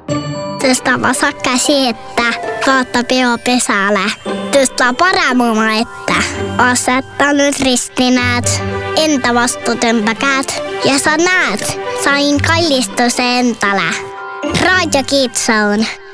Tästä vasakka siettä, vaata peo pesällä. Tästä paramuma, että asettanut ristinäät, entä vastuutömpäkäät. Ja sä näet, sain kallistus entälä. Radio Kitsaun.